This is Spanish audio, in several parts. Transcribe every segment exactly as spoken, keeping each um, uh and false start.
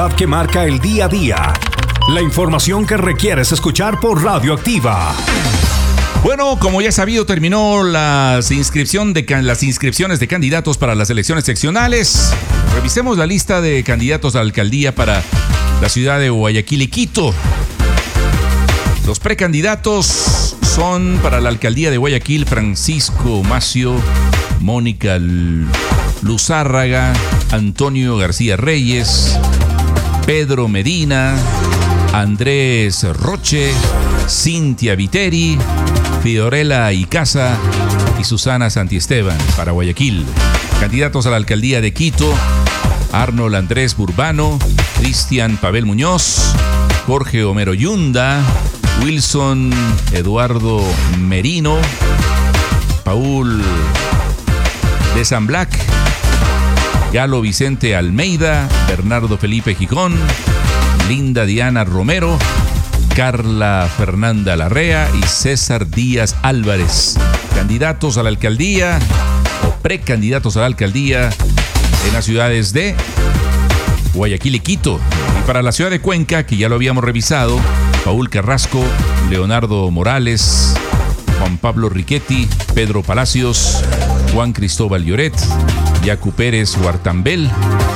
Que marca el día a día. La información que requieres escuchar por Radioactiva. Bueno, como ya es sabido, terminó las, inscripción de, las inscripciones de candidatos para las elecciones seccionales. Revisemos la lista de candidatos a la alcaldía para la ciudad de Guayaquil y Quito. Los precandidatos son para la alcaldía de Guayaquil: Francisco Macio, Mónica Luzárraga, Antonio García Reyes, Pedro Medina, Andrés Roche, Cintia Viteri, Fiorella Icaza y Susana Santiesteban. Para Guayaquil, candidatos a la alcaldía de Quito: Arnold Andrés Burbano, Cristian Pavel Muñoz, Jorge Homero Yunda, Wilson Eduardo Merino, Paul de San Black, Galo Vicente Almeida, Bernardo Felipe Gijón, Linda Diana Romero, Carla Fernanda Larrea y César Díaz Álvarez. Candidatos a la alcaldía o precandidatos a la alcaldía en las ciudades de Guayaquil y Quito. Y para la ciudad de Cuenca, que ya lo habíamos revisado: Paul Carrasco, Leonardo Morales, Juan Pablo Riquetti, Pedro Palacios, Juan Cristóbal Lloret, Yacu Pérez Huartambel,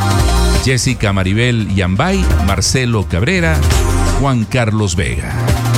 Jessica Maribel Yambay, Marcelo Cabrera, Juan Carlos Vega.